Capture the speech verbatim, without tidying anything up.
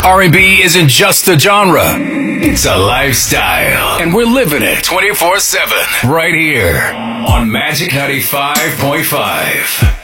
R and B isn't just a genre, it's a lifestyle. And we're living it twenty-four seven right here on Magic ninety-five point five.